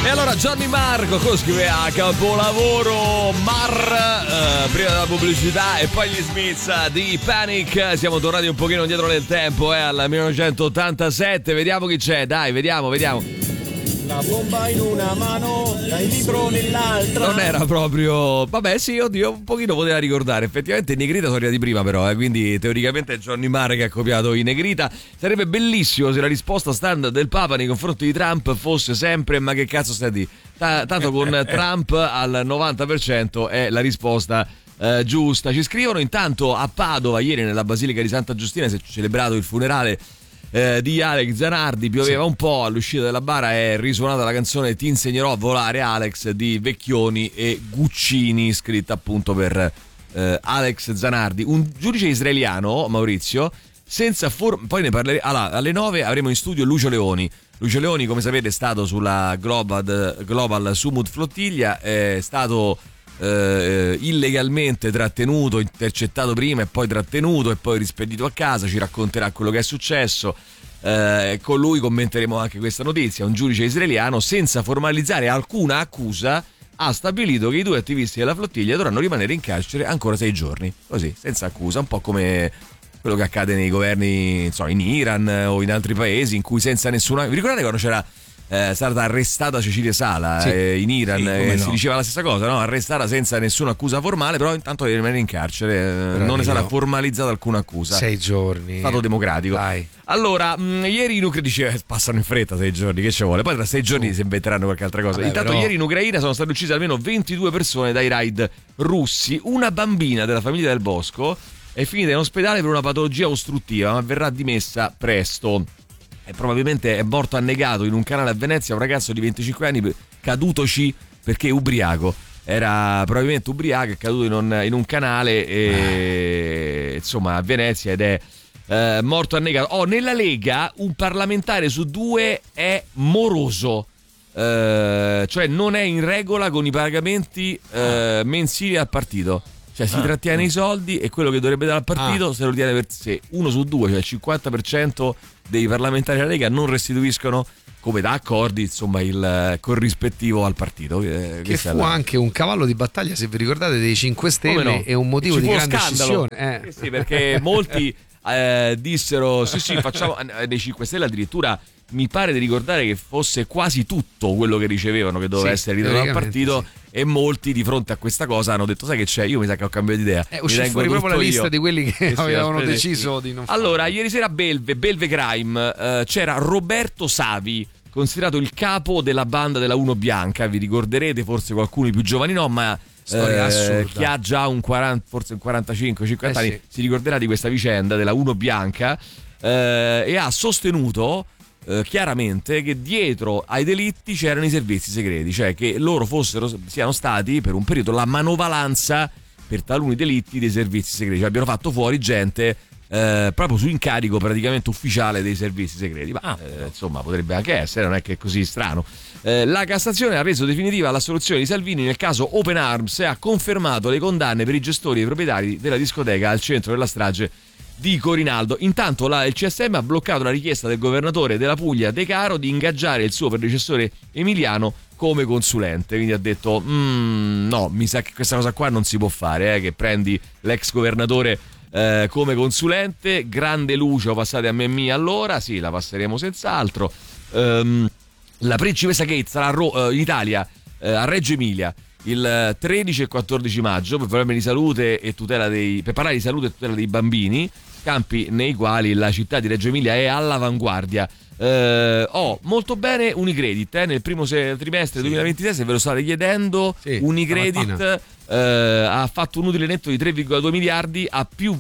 E allora Johnny Marr, con scrive a capolavoro prima della pubblicità, e poi gli Smiths di Panic. Siamo tornati un pochino dietro nel tempo, al 1987. Vediamo chi c'è, dai, vediamo. La bomba in una mano, il libro nell'altra. Non era proprio... Vabbè, sì, oddio, un pochino poteva ricordare. Effettivamente i Negrita sono arrivati prima, però, quindi teoricamente è Johnny Marr che ha copiato i Negrita. Sarebbe bellissimo se la risposta standard del Papa nei confronti di Trump fosse sempre: ma che cazzo stai di? Tanto con Trump al 90% è la risposta giusta. Ci scrivono intanto a Padova, ieri nella Basilica di Santa Giustina si è celebrato il funerale di Alex Zanardi, pioveva un po', all'uscita della bara è risuonata la canzone Ti insegnerò a volare Alex di Vecchioni e Guccini, scritta appunto per Alex Zanardi. Un giudice israeliano, Maurizio, poi ne parleremo. Allora, alle 9 avremo in studio Lucio Leoni. Lucio Leoni, come sapete, è stato sulla Global Sumut Flottiglia, è stato illegalmente trattenuto, intercettato prima e poi trattenuto e poi rispedito a casa. Ci racconterà quello che è successo. Con lui commenteremo anche questa notizia. Un giudice israeliano, senza formalizzare alcuna accusa, ha stabilito che i 2 attivisti della flottiglia dovranno rimanere in carcere ancora 6 giorni, così, senza accusa, un po' come quello che accade nei governi, insomma, in Iran o in altri paesi in cui senza nessuna... Vi ricordate quando c'era stata arrestata Cecilia Sala in Iran? Si no. diceva la stessa cosa, no? Arrestata senza nessuna accusa formale, però intanto deve rimanere in carcere, non ne sarà formalizzata alcuna accusa. 6 giorni. Stato democratico. Dai. Allora, ieri in Ucraina dice passano in fretta 6 giorni, che ci vuole? Poi tra 6 giorni si inventeranno qualche altra cosa. Intanto ieri in Ucraina sono state uccise almeno 22 persone dai raid russi. Una bambina della famiglia Del Bosco è finita in ospedale per una patologia ostruttiva, ma verrà dimessa presto. E probabilmente è morto annegato in un canale a Venezia un ragazzo di 25 anni cadutoci perché ubriaco. Era probabilmente ubriaco, è caduto in un canale insomma a Venezia ed è morto annegato. Nella Lega un parlamentare su 2 è moroso, cioè non è in regola con i pagamenti mensili al partito. Cioè si trattiene i soldi e quello che dovrebbe dare al partito se lo tiene per sé. 1 su 2, cioè il 50% dei parlamentari della Lega non restituiscono, come da accordi, insomma, il corrispettivo al partito. Che fu anche un cavallo di battaglia, se vi ricordate, dei 5 Stelle e un motivo di grande scissione. Sì, perché molti dissero sì facciamo, dei 5 Stelle addirittura mi pare di ricordare che fosse quasi tutto quello che ricevevano che doveva essere ritornato al partito, e molti di fronte a questa cosa hanno detto: sai che c'è, io mi sa che ho cambiato idea, uscì fuori proprio la lista di quelli che avevano deciso di non fare. Allora, ieri sera a Belve Crime c'era Roberto Savi, considerato il capo della banda della Uno Bianca. Vi ricorderete, forse qualcuno i più giovani no, ma chi ha già forse un 45-50 anni si ricorderà di questa vicenda della Uno Bianca, e ha sostenuto chiaramente che dietro ai delitti c'erano i servizi segreti, cioè che loro siano stati per un periodo la manovalanza per taluni delitti dei servizi segreti, cioè abbiano fatto fuori gente proprio su incarico praticamente ufficiale dei servizi segreti. Ma insomma, potrebbe anche essere, non è che è così strano. La Cassazione ha reso definitiva la soluzione di Salvini nel caso Open Arms e ha confermato le condanne per i gestori e i proprietari della discoteca al centro della strage di Corinaldo. Intanto il CSM ha bloccato la richiesta del governatore della Puglia De Caro di ingaggiare il suo predecessore Emiliano come consulente, quindi ha detto no, mi sa che questa cosa qua non si può fare, che prendi l'ex governatore come consulente. Grande Lucio, passate a Memmi allora, sì, la passeremo senz'altro. La principessa Kate sarà in Italia, a Reggio Emilia, il 13 e 14 maggio per problemi di salute e per parlare di salute e tutela dei bambini, campi nei quali la città di Reggio Emilia è all'avanguardia. Molto bene Unicredit nel primo trimestre 2026, se ve lo state chiedendo, Unicredit ha fatto un utile netto di 3,2 miliardi a più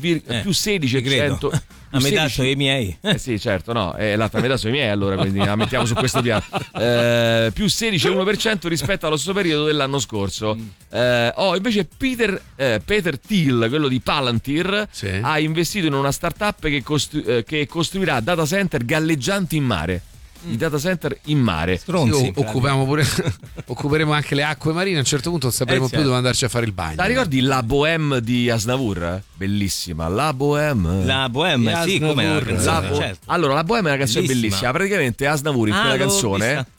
16%. A metà sono i miei. Sì, certo, no, l'altra metà sono i miei, allora, quindi la mettiamo su questo piano. Più 16,1% rispetto allo stesso periodo dell'anno scorso. Invece Peter Thiel, quello di Palantir, ha investito in una startup che costruirà data center galleggianti in mare. I data center in mare. Stronzi, occuperemo anche le acque marine. A un certo punto non sapremo più dove andarci a fare il bagno. La ricordi la Bohème di Aznavour? Bellissima, la Bohème. La Bohème, sì, come la canzone, certo. Allora, la Bohème è una canzone bellissima. Praticamente Aznavour in quella canzone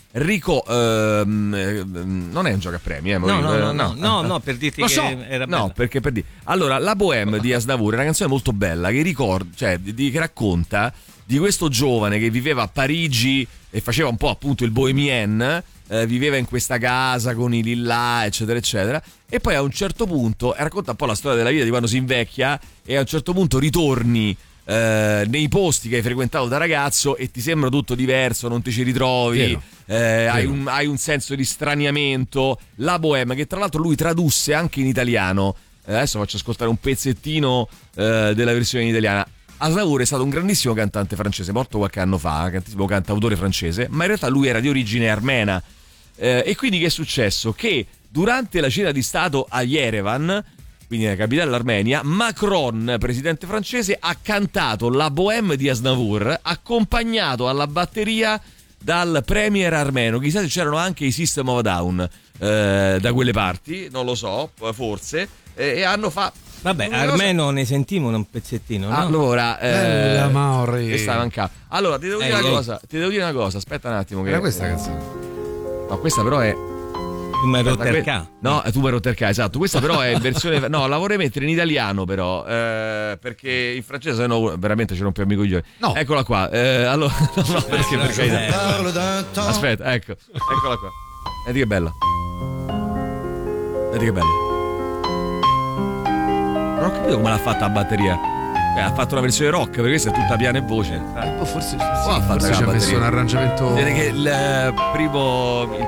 non è un gioco a premi, no, per dirti che era bella. No, perché per dire. Allora, la Bohème di Aznavour è una canzone molto bella che racconta di questo giovane che viveva a Parigi e faceva un po' appunto il bohemien, viveva in questa casa con i lillà, eccetera eccetera, e poi a un certo punto racconta un po' la storia della vita di quando si invecchia e a un certo punto ritorni nei posti che hai frequentato da ragazzo e ti sembra tutto diverso, non ti ci ritrovi, hai un senso di straniamento. La Bohème, che tra l'altro lui tradusse anche in italiano, adesso faccio ascoltare un pezzettino della versione in italiana. Aznavour è stato un grandissimo cantante francese, morto qualche anno fa, grandissimo cantautore francese, ma in realtà lui era di origine armena, e quindi che è successo? Che durante la cena di Stato a Yerevan, quindi nella capitale dell'Armenia, Macron, presidente francese, ha cantato la Bohème di Aznavour, accompagnato alla batteria dal premier armeno. Chissà se c'erano anche i System of a Down da quelle parti, non lo so, forse, e hanno fatto. Vabbè, armeno ne sentivano un pezzettino, no? Allora, Mauri. questa manca. Allora, ti devo dire una cosa, aspetta un attimo. Era questa canzone? No, questa però è. Tu mi hai rotto il ca. No, tu mi hai rotto il ca, esatto. Questa però è in versione. No, la vorrei mettere in italiano, però. Perché in francese sennò veramente ci rompiamo i coglioni. No. Eccola qua. Allora, no, perché per carità. Aspetta, ecco. Eccola qua. Vedi che bella. Vedi che bella. Non ho capito come l'ha fatta la batteria. Ha fatto una versione rock, perché questa è tutta piano e voce. Forse ha fatto ci ha messo un arrangiamento. Vedete che il